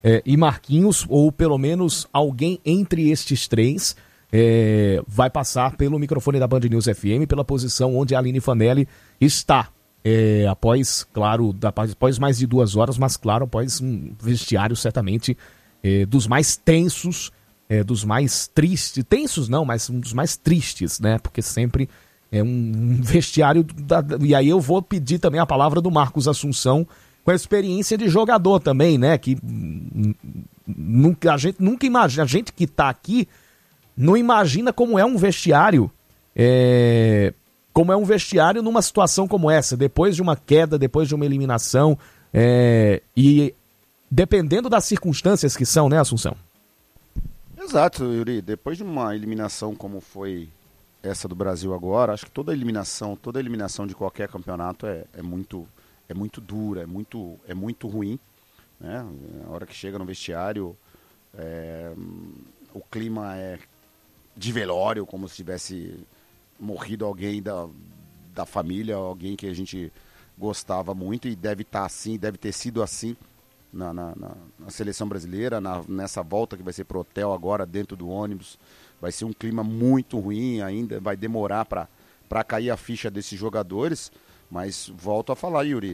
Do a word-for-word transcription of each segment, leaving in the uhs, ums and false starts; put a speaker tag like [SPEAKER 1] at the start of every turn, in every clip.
[SPEAKER 1] é, e Marquinhos, ou pelo menos alguém entre estes três, é, vai passar pelo microfone da Band News F M, pela posição onde a Aline Fanelli está. É, após, claro, após mais de duas horas, mas claro, após um vestiário certamente é, dos mais tensos, é, dos mais tristes, tensos não, mas um dos mais tristes, né? Porque sempre é um vestiário, da, e aí eu vou pedir também a palavra do Marcos Assunção, com a experiência de jogador também, né? Que nunca, a gente nunca imagina, a gente que tá aqui não imagina como é um vestiário, é... como é um vestiário numa situação como essa, depois de uma queda, depois de uma eliminação, é, e dependendo das circunstâncias que são, né, Assunção?
[SPEAKER 2] Exato, Yuri. Depois de uma eliminação como foi essa do Brasil agora, acho que toda eliminação, toda eliminação de qualquer campeonato é, é, muito, é muito dura, é muito, é muito ruim, né? A hora que chega no vestiário, é, o clima é de velório, como se tivesse morrido alguém da, da família, alguém que a gente gostava muito, e deve estar assim, deve ter sido assim na, na, na, na seleção brasileira, na, nessa volta que vai ser pro hotel agora, dentro do ônibus. Vai ser um clima muito ruim ainda, vai demorar para cair a ficha desses jogadores, mas volto a falar, Yuri,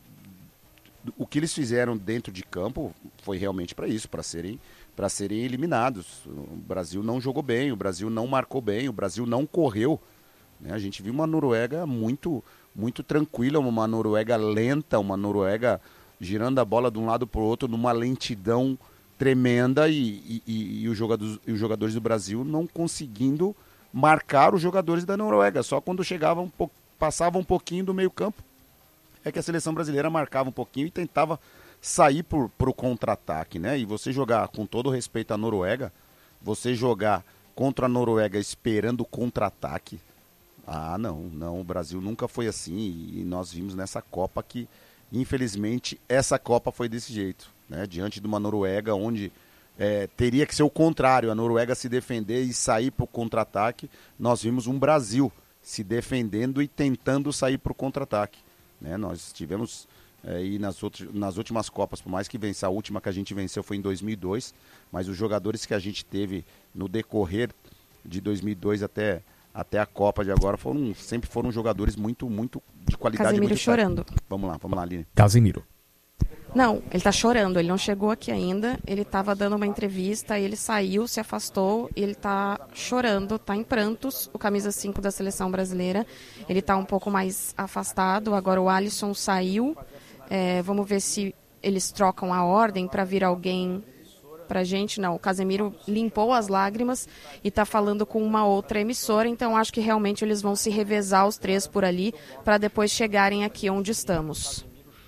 [SPEAKER 2] o que eles fizeram dentro de campo foi realmente para isso, para serem, para serem eliminados. O Brasil não jogou bem, o Brasil não marcou bem, o Brasil não correu. A gente viu uma Noruega muito, muito tranquila, uma Noruega lenta, uma Noruega girando a bola de um lado para o outro numa lentidão tremenda, e, e, e, os jogadores, e os jogadores do Brasil não conseguindo marcar os jogadores da Noruega. Só quando chegavam, passava um pouquinho do meio campo é que a seleção brasileira marcava um pouquinho e tentava sair para o contra-ataque, né? E você jogar, com todo respeito à Noruega, você jogar contra a Noruega esperando o contra-ataque, ah, não, não, o Brasil nunca foi assim, e nós vimos nessa Copa que, infelizmente, essa Copa foi desse jeito, né? Diante de uma Noruega onde é, teria que ser o contrário, a Noruega se defender e sair para o contra-ataque, nós vimos um Brasil se defendendo e tentando sair para o contra-ataque, né? Nós tivemos é, aí nas, nas últimas Copas, por mais que vença, a última que a gente venceu foi em dois mil e dois, mas os jogadores que a gente teve no decorrer de dois mil e dois até... até a Copa de agora, foram, sempre foram jogadores muito, muito de qualidade.
[SPEAKER 3] Casemiro
[SPEAKER 2] muito
[SPEAKER 3] chorando.
[SPEAKER 2] Vamos lá, vamos lá, Aline.
[SPEAKER 1] Casemiro.
[SPEAKER 3] Não, ele tá chorando, ele não chegou aqui ainda, ele tava dando uma entrevista, ele saiu, se afastou, ele tá chorando, tá em prantos, o camisa cinco da seleção brasileira, ele tá um pouco mais afastado, agora o Alisson saiu, é, vamos ver se eles trocam a ordem para vir alguém pra gente. Não, o Casemiro limpou as lágrimas e tá falando com uma outra emissora, então acho que realmente eles vão se revezar os três por ali para depois chegarem aqui onde estamos.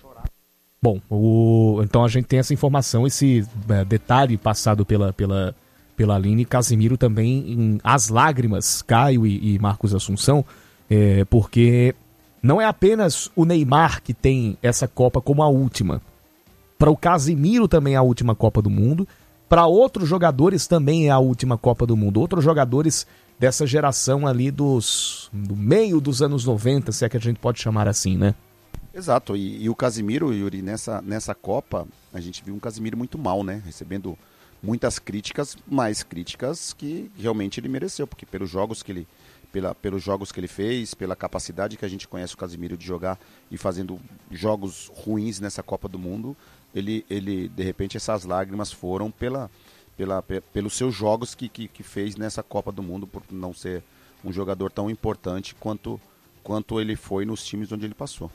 [SPEAKER 1] Bom, o... então a gente tem essa informação, esse é, detalhe passado pela, pela, pela Aline. Casemiro também, em as lágrimas, Caio e, e Marcos Assunção, é, porque não é apenas o Neymar que tem essa Copa como a última. Para o Casemiro também é a última Copa do Mundo. Para outros jogadores também é a última Copa do Mundo. Outros jogadores dessa geração ali dos, do meio dos anos noventa, se é que a gente pode chamar assim, né?
[SPEAKER 2] Exato, e, e o Casemiro, Yuri, nessa, nessa Copa, a gente viu um Casemiro muito mal, né? Recebendo muitas críticas, mas críticas que realmente ele mereceu, porque pelos jogos que ele, pela, pelos jogos que ele fez, pela capacidade que a gente conhece o Casemiro de jogar e fazendo jogos ruins nessa Copa do Mundo, ele, ele de repente, essas lágrimas foram pela, pela, pelos seus jogos que, que, que fez nessa Copa do Mundo, por não ser um jogador tão importante quanto, quanto ele foi nos times onde ele passou.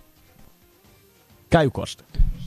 [SPEAKER 1] Caio Costa.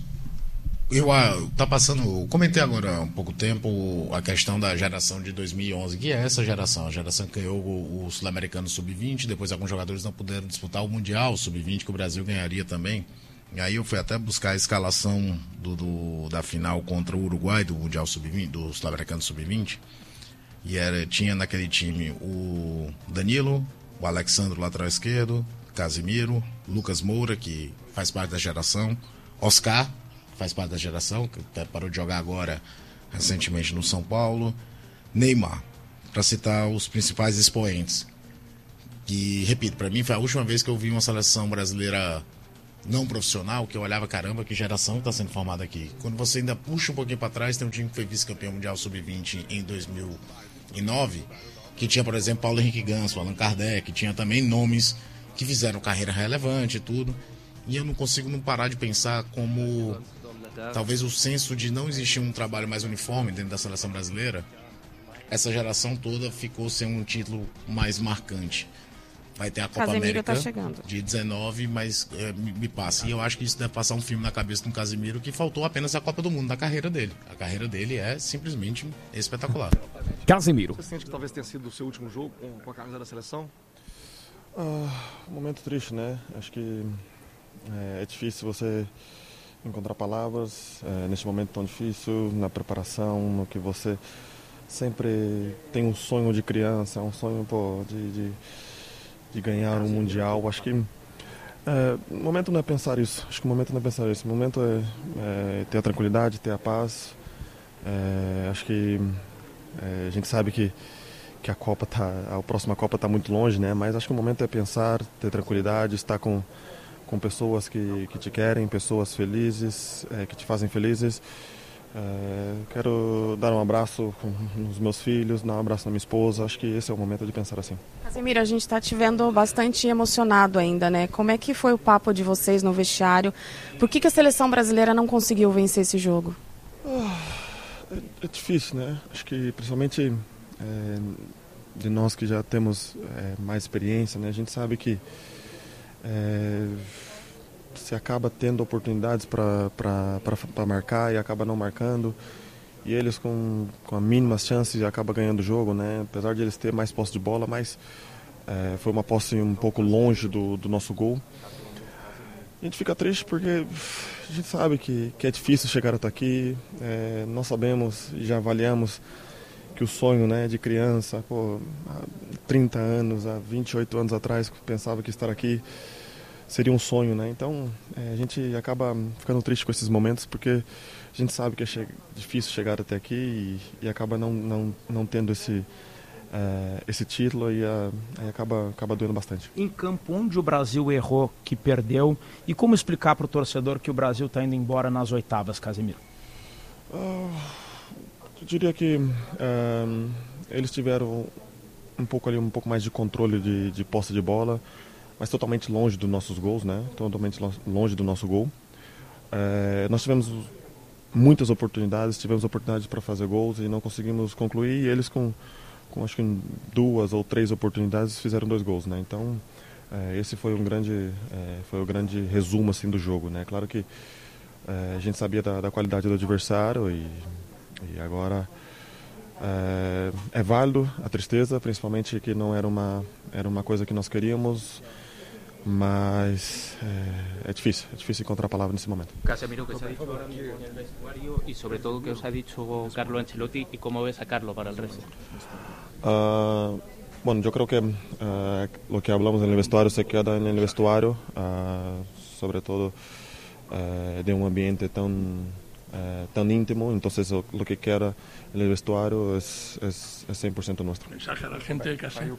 [SPEAKER 4] Eu ah, tá passando, eu comentei agora há um pouco tempo a questão da geração de dois mil e onze, que é essa geração, a geração que ganhou o, o Sul-Americano sub vinte, depois alguns jogadores não puderam disputar o Mundial sub vinte, que o Brasil ganharia também. E aí eu fui até buscar a escalação do, do, da final contra o Uruguai, do Mundial sub vinte, do Sul-Americano sub vinte, e era, tinha naquele time o Danilo, o Alexandre, lateral esquerdo, Casemiro, Lucas Moura, que faz parte da geração, Oscar, faz parte da geração, que parou de jogar agora recentemente no São Paulo, Neymar, para citar os principais expoentes. E, repito, para mim foi a última vez que eu vi uma seleção brasileira não profissional, que eu olhava, caramba, que geração está sendo formada aqui. Quando você ainda puxa um pouquinho para trás, tem um time que foi vice-campeão mundial sub vinte em dois mil e nove, que tinha, por exemplo, Paulo Henrique Ganso, Allan Kardec, tinha também nomes que fizeram carreira relevante e tudo. E eu não consigo não parar de pensar como talvez o senso de não existir um trabalho mais uniforme dentro da seleção brasileira, essa geração toda ficou sem um título mais marcante. Vai ter a Copa
[SPEAKER 3] Casemiro
[SPEAKER 4] América
[SPEAKER 3] tá chegando.
[SPEAKER 4] de dezenove, mas é, me, me passa. E eu acho que isso deve passar um filme na cabeça do Casemiro, que faltou apenas a Copa do Mundo da carreira dele. A carreira dele é simplesmente espetacular.
[SPEAKER 1] Casemiro.
[SPEAKER 5] Você sente que talvez tenha sido o seu último jogo com, com a camisa da seleção?
[SPEAKER 6] Ah, um momento triste, né? Acho que é, é difícil você encontrar palavras é, neste momento tão difícil, na preparação, no que você sempre tem um sonho de criança, um sonho pô, de... de de ganhar um mundial. Acho que é, o momento não é pensar isso. Acho que o momento não é pensar isso. O momento é, é ter a tranquilidade, ter a paz. É, acho que é, a gente sabe que que a Copa tá, a próxima Copa está muito longe, né? Mas acho que o momento é pensar, ter tranquilidade, estar com com pessoas que que te querem, pessoas felizes, é, que te fazem felizes. É, quero dar um abraço nos meus filhos, dar um abraço na minha esposa. Acho que esse é o momento de pensar assim.
[SPEAKER 3] Casemiro, a gente está te vendo bastante emocionado ainda, né? Como é que foi o papo de vocês no vestiário? Por que, que a seleção brasileira não conseguiu vencer esse jogo?
[SPEAKER 6] Ah, é, é difícil, né? Acho que principalmente é, de nós que já temos é, mais experiência, né? A gente sabe que é, você acaba tendo oportunidades para marcar e acaba não marcando. E eles com, com a mínima chance acabam ganhando o jogo, né? Apesar de eles terem mais posse de bola, mas é, foi uma posse um pouco longe do, do nosso gol. A gente fica triste porque a gente sabe que, que é difícil chegar até aqui. É, nós sabemos e já avaliamos que o sonho, né, de criança, pô, há trinta anos, há vinte e oito anos atrás, pensava que estar aqui seria um sonho, né? Então é, a gente acaba ficando triste com esses momentos porque a gente sabe que é che- difícil chegar até aqui e, e acaba não, não, não tendo esse, é, esse título e a, aí acaba, acaba doendo bastante.
[SPEAKER 7] Em campo, onde o Brasil errou, que perdeu, e como explicar para o torcedor que o Brasil está indo embora nas oitavas, Casemiro?
[SPEAKER 6] Uh, eu diria que uh, eles tiveram um pouco ali, um pouco mais de controle de, de posse de bola, mas totalmente longe dos nossos gols, né? Totalmente longe do nosso gol. É, nós tivemos muitas oportunidades, tivemos oportunidades para fazer gols e não conseguimos concluir. E eles com, com acho que duas ou três oportunidades fizeram dois gols, né? Então é, esse foi um grande, é, foi o grande resumo assim do jogo, né? Claro que é, a gente sabia da, da qualidade do adversário e, e agora é, é válido a tristeza, principalmente que não era uma era uma coisa que nós queríamos. Mas é, é difícil, é difícil encontrar a palavra nesse momento.
[SPEAKER 8] Casemiro, que se ha dicho ahora mismo en el vestuario y sobre todo que os ha dicho Carlo Ancelotti y cómo ves a Carlo para el resto.
[SPEAKER 6] Uh, bueno, yo creo que uh, lo que hablamos en el vestuario se queda en el vestuario, uh, sobre todo uh, de un ambiente tan, uh, tan íntimo, entonces lo, lo que queda en el vestuario es, es, es cien por ciento nuestro.
[SPEAKER 5] Mensaje a la gente de Casemiro.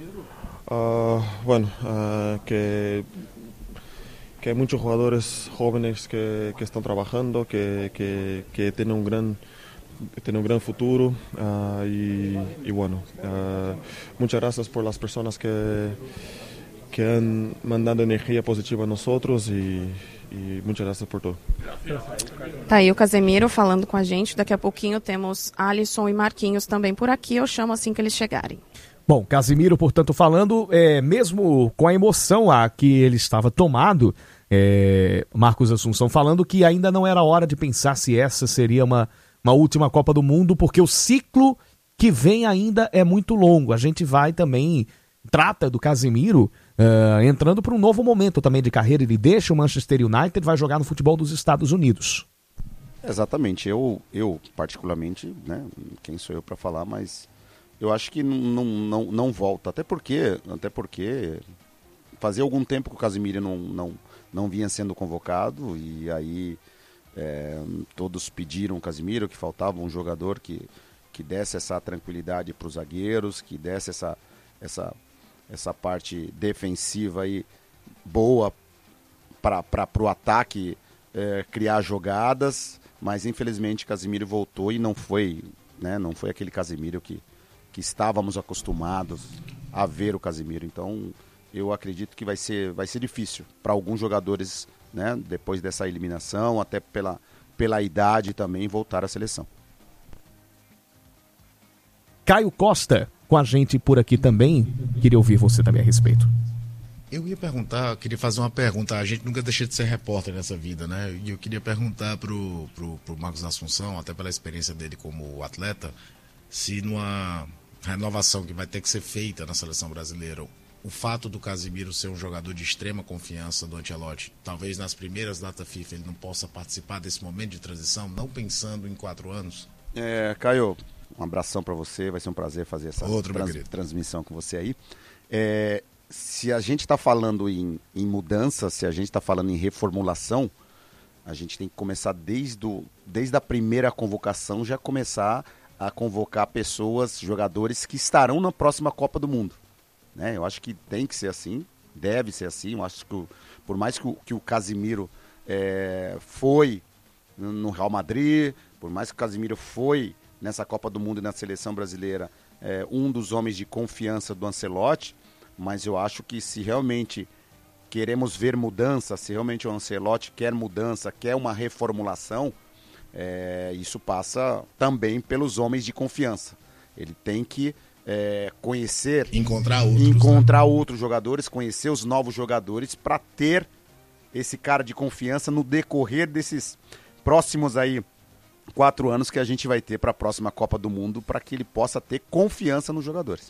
[SPEAKER 6] Uh, bueno, uh, que, que hay muchos jugadores jóvenes que, que están trabajando, que, que, que tienen un gran, tienen un gran futuro uh, y, y bueno, uh, muchas gracias por las personas que, que han mandado energía positiva a nosotros y, e muitas graças por tudo.
[SPEAKER 3] Tá aí o Casemiro falando com a gente. Daqui a pouquinho temos Alisson e Marquinhos também por aqui. Eu chamo assim que eles chegarem.
[SPEAKER 1] Bom, Casemiro, portanto, falando, é, mesmo com a emoção a que ele estava tomado, é, Marcos Assunção falando que ainda não era hora de pensar se essa seria uma, uma última Copa do Mundo, porque o ciclo que vem ainda é muito longo. A gente vai também, trata do Casemiro uh, entrando para um novo momento também de carreira. Ele deixa o Manchester United e vai jogar no futebol dos Estados Unidos.
[SPEAKER 2] Exatamente. Eu, eu particularmente, né, quem sou eu para falar, mas eu acho que não, não, não volta. Até porque, até porque fazia algum tempo que o Casemiro não, não, não vinha sendo convocado e aí é, todos pediram o Casemiro, que faltava um jogador que, que desse essa tranquilidade para os zagueiros, que desse essa, essa, essa parte defensiva aí boa para o ataque é, criar jogadas, mas infelizmente Casemiro voltou e não foi, né, não foi aquele Casemiro que, que estávamos acostumados a ver o Casemiro. Então eu acredito que vai ser, vai ser difícil para alguns jogadores, né, depois dessa eliminação, até pela, pela idade também, voltar à seleção.
[SPEAKER 1] Caio Costa com a gente por aqui também, queria ouvir você também a respeito.
[SPEAKER 4] Eu ia perguntar, queria fazer uma pergunta, a gente nunca deixa de ser repórter nessa vida, né? E eu queria perguntar pro, pro, pro Marcos Assunção, até pela experiência dele como atleta, se numa renovação que vai ter que ser feita na seleção brasileira, o fato do Casemiro ser um jogador de extrema confiança do Ancelotti, talvez nas primeiras datas FIFA ele não possa participar desse momento de transição, não pensando em quatro anos?
[SPEAKER 2] É, Caio, um abração para você, vai ser um prazer fazer essa
[SPEAKER 4] Outro,
[SPEAKER 2] trans, transmissão com você aí. É, se a gente está falando em, em mudança, se a gente está falando em reformulação, a gente tem que começar desde, o, desde a primeira convocação, já começar a convocar pessoas, jogadores que estarão na próxima Copa do Mundo. Né? Eu acho que tem que ser assim, deve ser assim. Eu acho que o, por mais que o, que o Casemiro é, foi no Real Madrid, por mais que o Casemiro foi nessa Copa do Mundo e na seleção brasileira, é, um dos homens de confiança do Ancelotti, mas eu acho que se realmente queremos ver mudança, se realmente o Ancelotti quer mudança, quer uma reformulação, é, isso passa também pelos homens de confiança. Ele tem que é, conhecer,
[SPEAKER 4] encontrar outros,
[SPEAKER 2] encontrar
[SPEAKER 4] né?
[SPEAKER 2] outros jogadores, conhecer os novos jogadores para ter esse cara de confiança no decorrer desses próximos aí quatro anos que a gente vai ter para a próxima Copa do Mundo, para que ele possa ter confiança nos jogadores.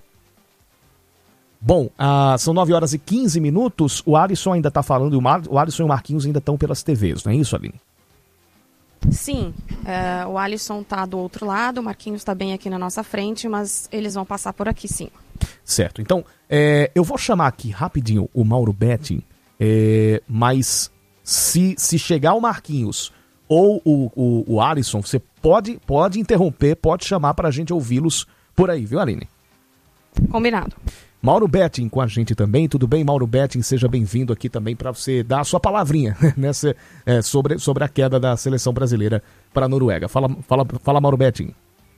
[SPEAKER 1] Bom, ah, são nove horas e quinze minutos, o Alisson ainda está falando, e o, Mar... o Alisson e o Marquinhos ainda estão pelas T Vs, não é isso, Aline?
[SPEAKER 3] Sim, é, o Alisson está do outro lado, o Marquinhos está bem aqui na nossa frente, mas eles vão passar por aqui sim.
[SPEAKER 1] Certo, então é, eu vou chamar aqui rapidinho o Mauro Betting, é, mas se, se chegar o Marquinhos ou o, o, o Alisson, você pode, pode interromper, pode chamar para a gente ouvi-los por aí, viu, Aline?
[SPEAKER 3] Combinado.
[SPEAKER 1] Mauro Betting com a gente também, tudo bem? Mauro Betting, seja bem-vindo aqui também para você dar a sua palavrinha nessa, é, sobre, sobre a queda da seleção brasileira para a Noruega. Fala, fala, fala, Mauro Betting.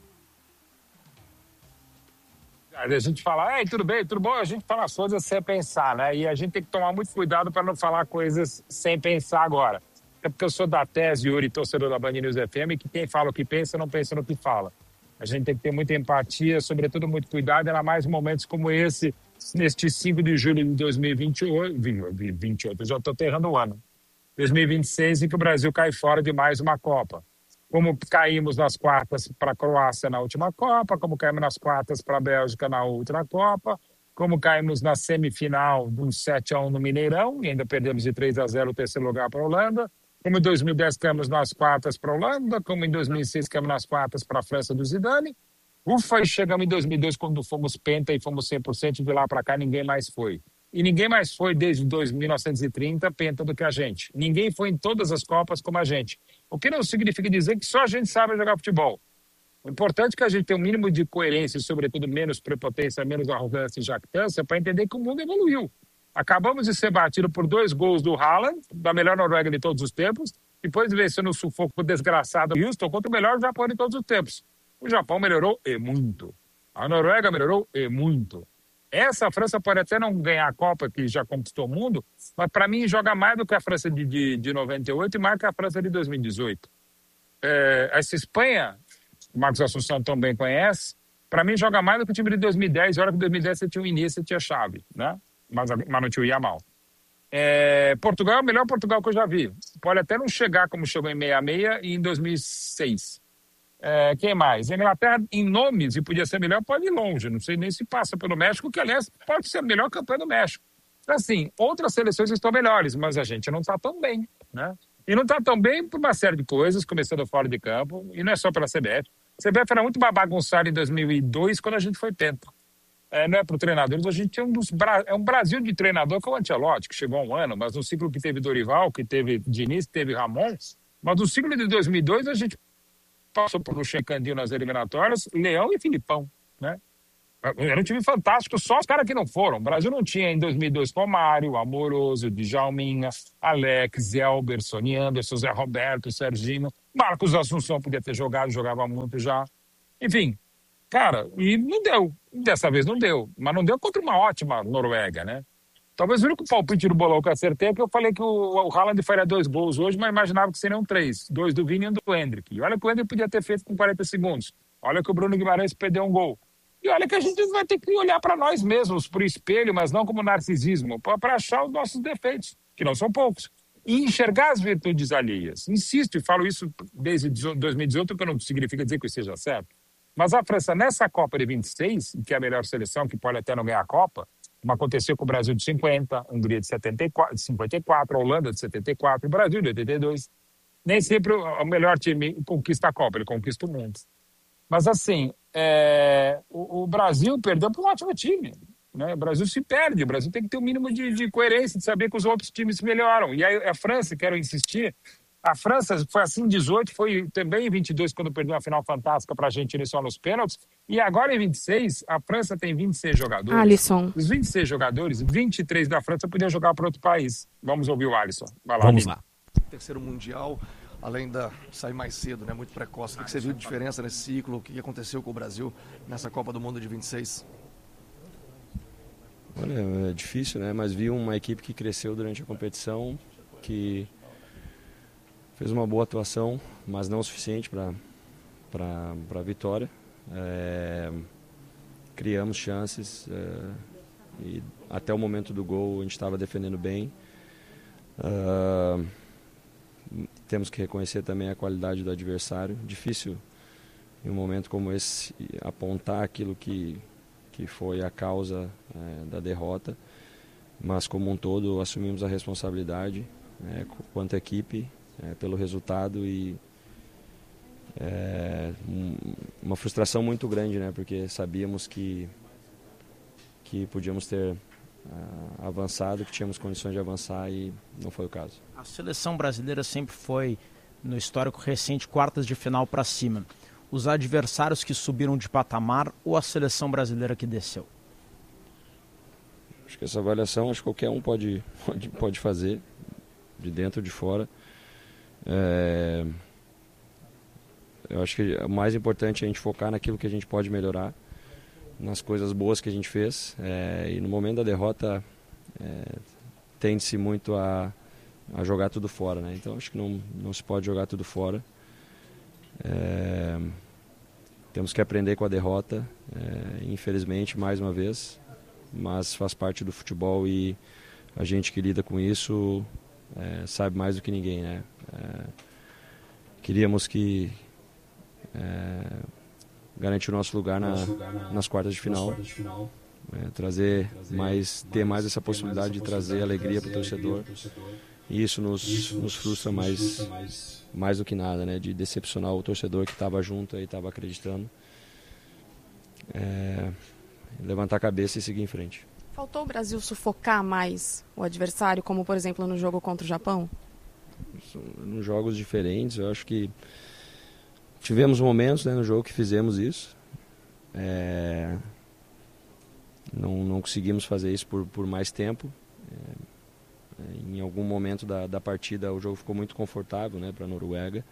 [SPEAKER 9] A gente fala, ei, tudo bem, tudo bom? A gente fala as coisas sem pensar, né? E a gente tem que tomar muito cuidado para não falar coisas sem pensar agora. É porque eu sou da tese, Yuri, torcedor da Band News F M, que quem fala o que pensa não pensa no que fala. A gente tem que ter muita empatia, sobretudo muito cuidado, ainda mais em momentos como esse, neste cinco de julho de dois mil e vinte e oito, vinte e oito, eu já estou errando o ano, dois mil e vinte e seis, em que o Brasil cai fora de mais uma Copa. Como caímos nas quartas para a Croácia na última Copa, como caímos nas quartas para a Bélgica na outra Copa, como caímos na semifinal de um sete a um no Mineirão, e ainda perdemos de três a zero o terceiro lugar para a Holanda, como em dois mil e dez caímos nas quartas para a Holanda, como em dois mil e seis caímos nas quartas para a França do Zidane. Ufa, e chegamos em dois mil e dois quando fomos penta e fomos cem por cento, de lá para cá ninguém mais foi. E ninguém mais foi desde mil novecentos e trinta penta do que a gente. Ninguém foi em todas as Copas como a gente. O que não significa dizer que só a gente sabe jogar futebol. O importante é que a gente tenha um mínimo de coerência e, sobretudo, menos prepotência, menos arrogância e jactância para entender que o mundo evoluiu. Acabamos de ser batido por dois gols do Haaland, da melhor Noruega de todos os tempos, depois de vencer no sufoco desgraçado do Houston contra o melhor Japão de todos os tempos. O Japão melhorou e muito. A Noruega melhorou e muito. Essa França pode até não ganhar a Copa, que já conquistou o mundo, mas para mim joga mais do que a França de, de, de noventa e oito e mais que a França de dois mil e dezoito. É, essa Espanha, o Marcos Assunção também conhece, para mim joga mais do que o time de dois mil e dez. A hora que em dois mil e dez você tinha o Iniesta, você tinha Xavi, né? Mas, mas não tinha o Yamal. É, Portugal é o melhor Portugal que eu já vi. Pode até não chegar como chegou em sessenta e seis e em dois mil e seis. É, quem mais? A Inglaterra, em nomes, e podia ser melhor, pode ir longe. Não sei nem se passa pelo México, que, aliás, pode ser a melhor campanha do México. Então, assim, outras seleções estão melhores, mas a gente não está tão bem, né? E não está tão bem por uma série de coisas, começando fora de campo, e não é só pela C B F. A C B F era muito bagunçada em dois mil e dois, quando a gente foi penta. É, não é para o treinador, a gente é um, dos Bra... é um Brasil de treinador que é o Ancelotti, que chegou há um ano, mas no ciclo que teve Dorival, que teve Diniz, que teve Ramon, mas no ciclo de dois mil e dois a gente passou por Luxemburgo nas eliminatórias, Leão e Filipão, né? Era um time fantástico, só os caras que não foram. O Brasil não tinha em dois mil e dois Romário, Amoroso, Djalminha, Alex, Elber, Sony Anderson, Zé Roberto, Serginho. Marcos Assunção podia ter jogado, jogava muito já. Enfim, cara, e não deu. Dessa vez não deu. Mas não deu contra uma ótima Noruega, né? Talvez o único palpite do bolão que eu acertei é que eu falei que o, o Haaland faria dois gols hoje, mas imaginava que seriam três. Dois do Vini e um do Endrick. E olha que o Endrick podia ter feito com quarenta segundos. Olha que o Bruno Guimarães perdeu um gol. E olha que a gente vai ter que olhar para nós mesmos, por espelho, mas não como narcisismo, para achar os nossos defeitos, que não são poucos. E enxergar as virtudes alheias. Insisto, e falo isso desde dois mil e dezoito, que não significa dizer que isso seja certo. Mas a França, nessa Copa de vinte e seis, que é a melhor seleção, que pode até não ganhar a Copa, como aconteceu com o Brasil de cinquenta, a Hungria de setenta e quatro, de cinquenta e quatro, a Holanda de setenta e quatro, o Brasil de oitenta e dois. Nem sempre o melhor time conquista a Copa, ele conquista o mundo. Mas assim, é, o, o Brasil perdeu para um ótimo time. Né? O Brasil se perde, o Brasil tem que ter um mínimo de, de coerência, de saber que os outros times melhoram. E aí a França, quero insistir, a França foi assim em dezoito, foi também em vinte e dois quando perdeu uma final fantástica para a Argentina só nos pênaltis. E agora em vinte e seis, a França tem vinte e seis jogadores.
[SPEAKER 3] Alisson.
[SPEAKER 9] Os vinte e seis jogadores, vinte e três da França podiam jogar para outro país. Vamos ouvir o Alisson. Vai lá,
[SPEAKER 1] Vamos
[SPEAKER 9] amigo.
[SPEAKER 1] lá.
[SPEAKER 5] Terceiro Mundial, além da sair mais cedo, né, muito precoce. O que você viu de diferença nesse ciclo? O que aconteceu com o Brasil nessa Copa do Mundo de vinte e seis?
[SPEAKER 10] Olha, é difícil, né? Mas vi uma equipe que cresceu durante a competição, que fez uma boa atuação, mas não o suficiente para para a vitória. É, criamos chances é, e até o momento do gol a gente estava defendendo bem. Uh, temos que reconhecer também a qualidade do adversário. Difícil em um momento como esse apontar aquilo que, que foi a causa é, da derrota, mas como um todo assumimos a responsabilidade é, quanto equipe é, pelo resultado e é, um, uma frustração muito grande, né, porque sabíamos que, que podíamos ter Uh, avançado, que tínhamos condições de avançar e não foi o caso.
[SPEAKER 7] A seleção brasileira sempre foi, no histórico recente, quartas de final para cima. Os adversários que subiram de patamar ou a seleção brasileira que desceu?
[SPEAKER 10] Acho que essa avaliação acho que qualquer um pode, pode, pode fazer, de dentro ou de fora. É... Eu acho que o mais importante é a gente focar naquilo que a gente pode melhorar, nas coisas boas que a gente fez, é, e no momento da derrota é, tende-se muito a, a jogar tudo fora, né? Então acho que não, não se pode jogar tudo fora. É, temos que aprender com a derrota, é, infelizmente, mais uma vez, mas faz parte do futebol e a gente que lida com isso é, sabe mais do que ninguém, né? É, queríamos que é, garantir o nosso lugar na, nas quartas de final, é, trazer mais, ter mais essa possibilidade de trazer alegria para o torcedor, e isso nos, nos frustra mais, mais do que nada, né, de decepcionar o torcedor que estava junto e estava acreditando, é, levantar a cabeça e seguir em frente.
[SPEAKER 3] Faltou o Brasil sufocar mais o adversário, como por exemplo no jogo contra o Japão?
[SPEAKER 10] Nos jogos diferentes, eu acho que tivemos momentos, né, no jogo que fizemos isso. É... Não, não conseguimos fazer isso por, por mais tempo. É... Em algum momento da, da partida o jogo ficou muito confortável, né, para a Noruega.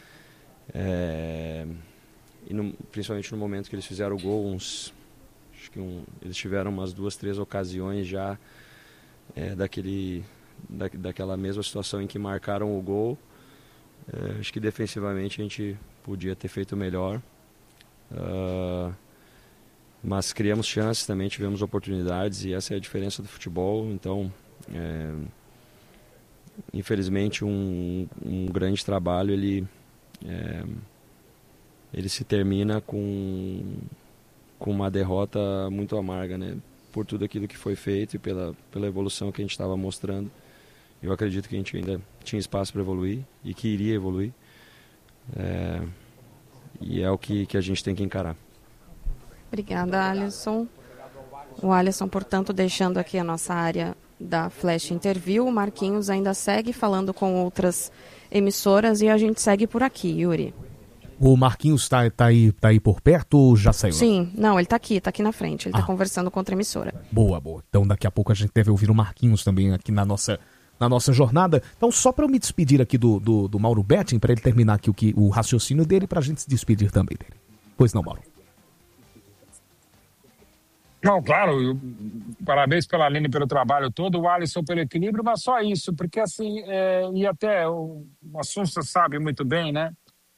[SPEAKER 10] É... E no, principalmente no momento que eles fizeram o gol, uns, acho que um, eles tiveram umas duas, três ocasiões já é, daquele, da, daquela mesma situação em que marcaram o gol. É, acho que defensivamente a gente podia ter feito melhor, uh, mas criamos chances também, tivemos oportunidades e essa é a diferença do futebol. Então, é, infelizmente, um, um grande trabalho ele, é, ele se termina com, com uma derrota muito amarga, né? Por tudo aquilo que foi feito e pela, pela evolução que a gente estava mostrando. Eu acredito que a gente ainda tinha espaço para evoluir e que iria evoluir. É, e é o que, que a gente tem que encarar.
[SPEAKER 3] Obrigada, Alisson. O Alisson, portanto, deixando aqui a nossa área da Flash Interview. O Marquinhos ainda segue falando com outras emissoras e a gente segue por aqui, Yuri.
[SPEAKER 1] O Marquinhos tá, tá, aí, tá aí por perto ou já saiu?
[SPEAKER 3] Sim, não, ele tá aqui, tá aqui na frente, ele
[SPEAKER 1] ah.
[SPEAKER 3] tá conversando com outra emissora.
[SPEAKER 1] Boa, boa. Então daqui a pouco a gente deve ouvir o Marquinhos também aqui na nossa, na nossa jornada. Então só para eu me despedir aqui do, do, do Mauro Betting, para ele terminar aqui o, que, o raciocínio dele, pra gente se despedir também dele. Pois não, Mauro?
[SPEAKER 9] Não, claro, eu, parabéns pela Aline pelo trabalho todo, o Alisson pelo equilíbrio, mas só isso, porque assim, é, e até o, o Assunção sabe muito bem, né?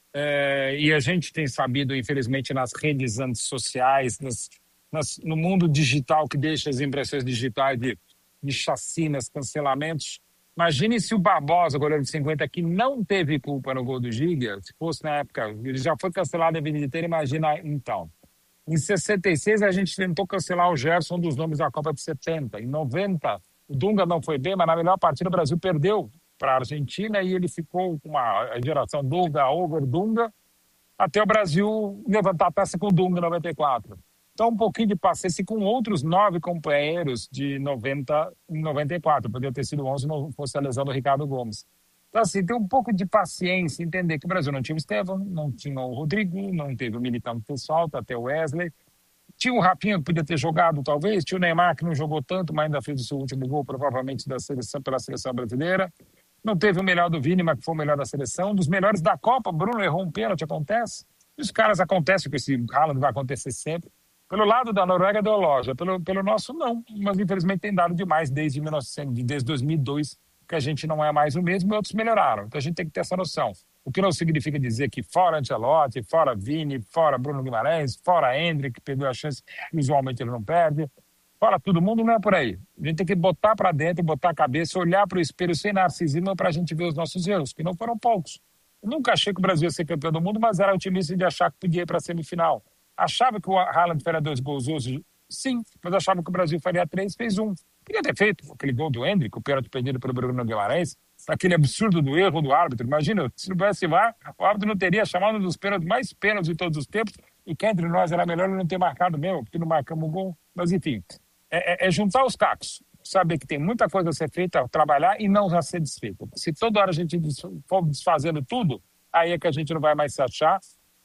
[SPEAKER 9] É, e a gente tem sabido, infelizmente, nas redes antissociais, nas, nas, no mundo digital que deixa as impressões digitais de, de chacinas, cancelamentos. Imagine se o Barbosa, goleiro de cinquenta, que não teve culpa no gol do Giga, se fosse na época, ele já foi cancelado a vida inteira, imagina então. Em sessenta e seis, a gente tentou cancelar o Gerson dos nomes da Copa de setenta. Em noventa, o Dunga não foi bem, mas na melhor partida o Brasil perdeu para a Argentina e ele ficou com uma geração Dunga, over Dunga, até o Brasil levantar a taça com o Dunga em noventa e quatro. Então, um pouquinho de paciência com outros nove companheiros de noventa em noventa e quatro. Poderia ter sido onze se não fosse a lesão do Ricardo Gomes. Então, assim, tem um pouco de paciência, entender que o Brasil não tinha o Estevão, não tinha o Rodrigo, não teve o Militão que fez falta, até o Wesley. Tinha o Rafinha que podia ter jogado, talvez. Tinha o Neymar que não jogou tanto, mas ainda fez o seu último gol, provavelmente da seleção, pela seleção brasileira. Não teve o melhor do Vini, mas que foi o melhor da seleção. Um dos melhores da Copa, Bruno errou um pênalti, acontece. Os caras acontecem com esse Haaland, vai acontecer sempre. Pelo lado da Noruega deu loja, pelo, pelo nosso não. Mas infelizmente tem dado demais desde, mil e novecentos, desde dois mil e dois, que a gente não é mais o mesmo e outros melhoraram. Então a gente tem que ter essa noção. O que não significa dizer que fora Ancelotti, fora Vini, fora Bruno Guimarães, fora Endrick, que perdeu a chance, usualmente ele não perde. Fora todo mundo, não é por aí. A gente tem que botar para dentro, botar a cabeça, olhar para o espelho sem narcisismo para a gente ver os nossos erros, que não foram poucos. Eu nunca achei que o Brasil ia ser campeão do mundo, mas era otimista de achar que podia ir para a semifinal. Achava que o Haaland faria dois gols hoje? Sim, mas achava que o Brasil faria três, fez um. Queria ter feito aquele gol do Endrick, o pênalti perdido pelo Bruno Guimarães, aquele absurdo do erro do árbitro. Imagina, se não tivesse V A R, o árbitro não teria chamado um dos pênaltis mais pênaltis de todos os tempos, e que entre nós era melhor ele não ter marcado mesmo, porque não marcamos o gol. Mas enfim, é, é, é juntar os cacos, saber que tem muita coisa a ser feita, trabalhar e não já ser desfeita. Se toda hora a gente for desfazendo tudo, aí é que a gente não vai mais se achar.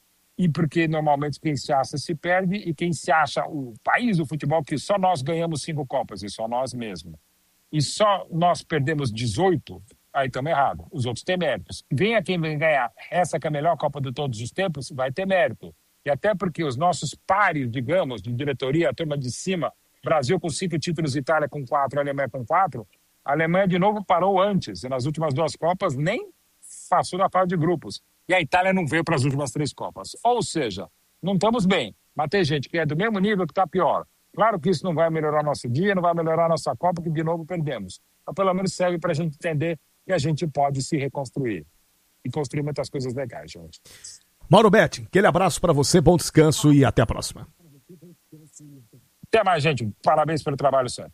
[SPEAKER 9] E porque normalmente quem se acha se perde, e quem se acha o país do futebol, que só nós ganhamos cinco Copas, e só nós mesmos. E só nós perdemos dezoito, aí estamos errados. Os outros têm méritos. Venha quem vem ganhar essa que é a melhor Copa de todos os tempos, vai ter mérito. E até porque os nossos pares, digamos, de diretoria, a turma de cima, Brasil com cinco títulos, Itália com quatro, Alemanha com quatro, a Alemanha de novo parou antes, e nas últimas duas Copas nem passou na fase de grupos. E a Itália não veio para as últimas três Copas. Ou seja, não estamos bem, mas tem gente que é do mesmo nível que está pior. Claro que isso não vai melhorar nosso dia, não vai melhorar nossa Copa, que de novo perdemos. Mas pelo menos serve para a gente entender que a gente pode se reconstruir. E construir muitas coisas legais, gente.
[SPEAKER 1] Mauro Betting, aquele abraço para você, bom descanso e até a próxima.
[SPEAKER 9] Até mais, gente. Parabéns pelo trabalho, senhor.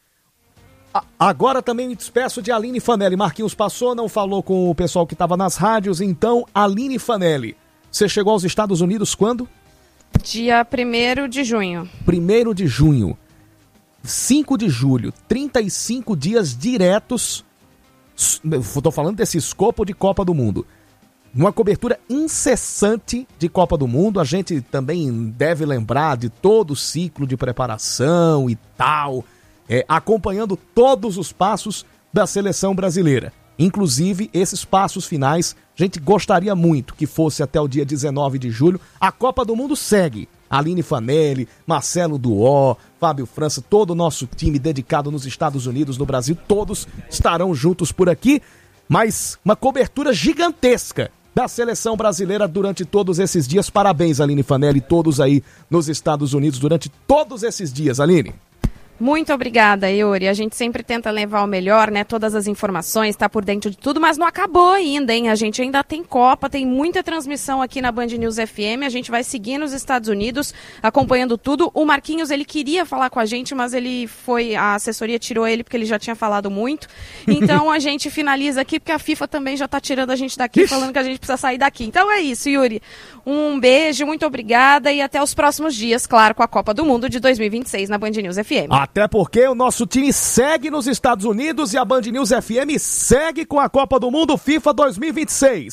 [SPEAKER 1] Agora também me despeço de Aline Fanelli. Marquinhos passou, não falou com o pessoal que estava nas rádios, então Aline Fanelli, você chegou aos Estados Unidos quando?
[SPEAKER 3] Dia primeiro de junho.
[SPEAKER 1] primeiro de junho. cinco de julho, trinta e cinco dias diretos, estou falando desse escopo de Copa do Mundo. Uma cobertura incessante de Copa do Mundo, a gente também deve lembrar de todo o ciclo de preparação e tal, é, acompanhando todos os passos da seleção brasileira. Inclusive, esses passos finais, a gente gostaria muito que fosse até o dia dezenove de julho. A Copa do Mundo segue. Aline Fanelli, Marcelo Duó, Fábio França, todo o nosso time dedicado nos Estados Unidos, no Brasil, todos estarão juntos por aqui. Mas uma cobertura gigantesca da seleção brasileira durante todos esses dias. Parabéns, Aline Fanelli, todos aí nos Estados Unidos durante todos esses dias, Aline.
[SPEAKER 3] Muito obrigada, Yuri. A gente sempre tenta levar o melhor, né? Todas as informações, tá por dentro de tudo, mas não acabou ainda, hein? A gente ainda tem Copa, tem muita transmissão aqui na Band News F M. A gente vai seguir nos Estados Unidos, acompanhando tudo. O Marquinhos, ele queria falar com a gente, mas ele foi, a assessoria tirou ele porque ele já tinha falado muito. Então a gente finaliza aqui, porque a FIFA também já tá tirando a gente daqui, falando que a gente precisa sair daqui. Então é isso, Yuri. Um beijo, muito obrigada e até os próximos dias, claro, com a Copa do Mundo de dois mil e vinte e seis na Band News F M.
[SPEAKER 1] Até porque o nosso time segue nos Estados Unidos e a Band News F M segue com a Copa do Mundo FIFA dois mil e vinte e seis.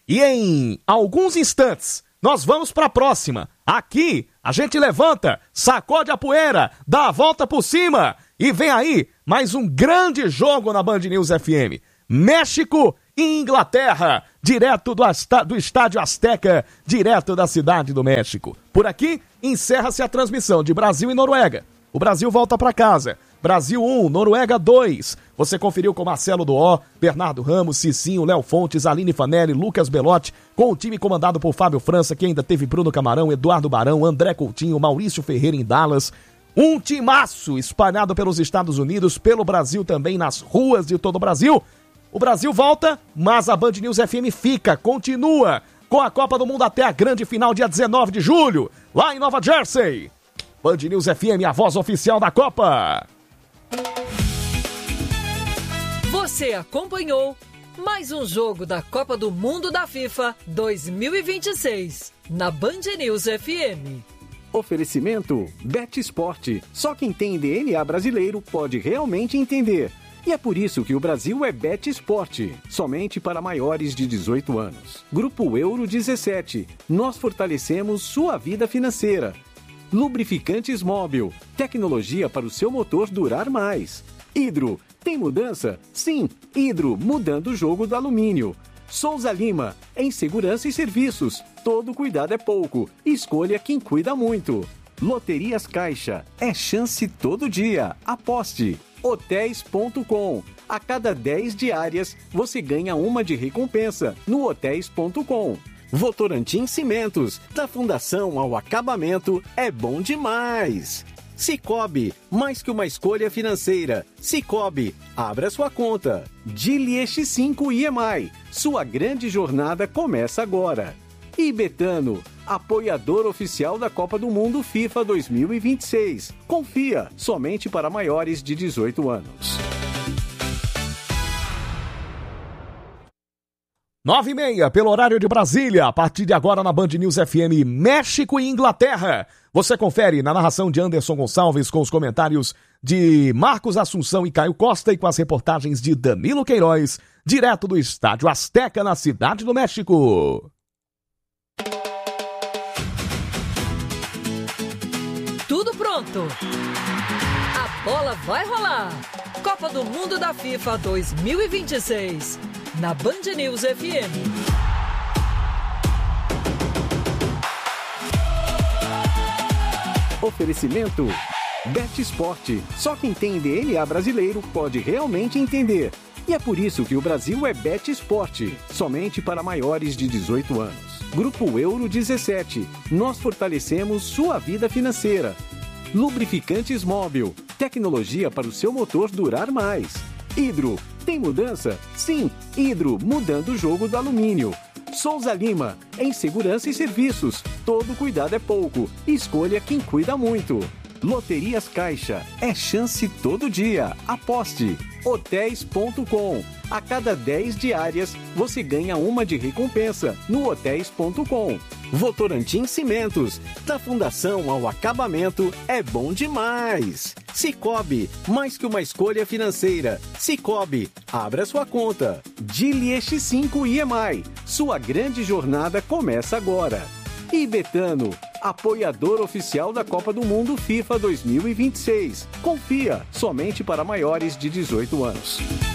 [SPEAKER 1] E em alguns instantes, nós vamos para a próxima. Aqui, a gente levanta, sacode a poeira, dá a volta por cima e vem aí mais um grande jogo na Band News F M. México e Inglaterra, direto do, do Estádio Azteca, direto da Cidade do México. Por aqui, encerra-se a transmissão de Brasil e Noruega. O Brasil volta para casa. Brasil um, Noruega dois. Você conferiu com Marcelo Doó, Bernardo Ramos, Cicinho, Léo Fontes, Aline Fanelli, Lucas Belotti, com o time comandado por Fábio França, que ainda teve Bruno Camarão, Eduardo Barão, André Coutinho, Maurício Ferreira em Dallas. Um timaço espalhado pelos Estados Unidos, pelo Brasil também, nas ruas de todo o Brasil. O Brasil volta, mas a Band News F M fica, continua com a Copa do Mundo até a grande final, dia dezenove de julho, lá em Nova Jersey. Band News F M, a voz oficial da Copa.
[SPEAKER 11] Você acompanhou mais um jogo da Copa do Mundo da FIFA dois mil e vinte e seis, na Band News F M.
[SPEAKER 12] Oferecimento Bet Sport. Só quem tem D N A brasileiro pode realmente entender. E é por isso que o Brasil é Bet Sport, somente para maiores de dezoito anos. Grupo Euro dezessete. Nós fortalecemos sua vida financeira. Lubrificantes Móbil. Tecnologia para o seu motor durar mais. Hidro. Tem mudança? Sim, Hidro, mudando o jogo do alumínio. Souza Lima, em segurança e serviços. Todo cuidado é pouco. Escolha quem cuida muito. Loterias Caixa, é chance todo dia. Aposte. hotéis ponto com. A cada dez diárias, você ganha uma de recompensa no hotéis ponto com. Votorantim Cimentos, da fundação ao acabamento, é bom demais. Cicobi, mais que uma escolha financeira. Cicobi, abra sua conta. Dili X cinco I M I, sua grande jornada começa agora. E Betano, apoiador oficial da Copa do Mundo FIFA dois mil e vinte e seis. Confia, somente para maiores de dezoito anos.
[SPEAKER 1] Nove e meia, pelo horário de Brasília, a partir de agora na Band News F M, México e Inglaterra. Você confere na narração de Anderson Gonçalves, com os comentários de Marcos Assunção e Caio Costa e com as reportagens de Danilo Queiroz, direto do Estádio Azteca, na Cidade do México.
[SPEAKER 11] Tudo pronto. A bola vai rolar. Copa do Mundo da FIFA dois mil e vinte e seis. Na Band News F M.
[SPEAKER 12] Oferecimento Bet Sport. Só quem tem D N A brasileiro pode realmente entender. E é por isso que o Brasil é Bet Sport, somente para maiores de dezoito anos. Grupo Euro dezessete. Nós fortalecemos sua vida financeira. Lubrificantes Móbil. Tecnologia para o seu motor durar mais. Hidro. Tem mudança? Sim, Hidro, mudando o jogo do alumínio. Souza Lima, em segurança e serviços. Todo cuidado é pouco. Escolha quem cuida muito. Loterias Caixa, é chance todo dia. Aposte. hotéis ponto com. A cada dez diárias, você ganha uma de recompensa no hotéis ponto com. Votorantim Cimentos, da fundação ao acabamento, é bom demais. Cicobi, mais que uma escolha financeira. Cicobi, abra sua conta. Dili X cinco I M I, sua grande jornada começa agora. E Betano, apoiador oficial da Copa do Mundo FIFA dois mil e vinte e seis. Confia, somente para maiores de dezoito anos.